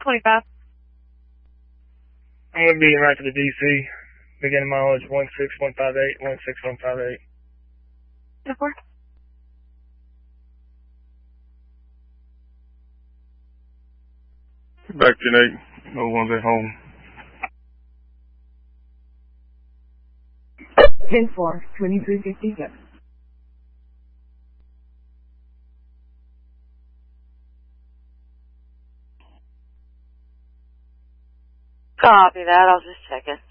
25. I'm going to be right to the DC. Beginning mileage 16158, 16158. 4. Back to 8. No one's at home. 10-4, 2356. Copy that. I'll just check it.